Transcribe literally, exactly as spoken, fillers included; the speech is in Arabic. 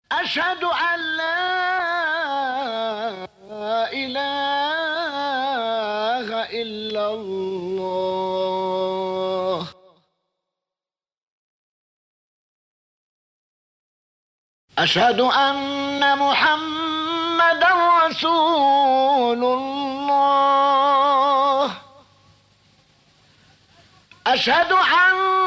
أشهد أن لا إله إلا الله. أشهد أن محمدًا رسول الله. أشهد أن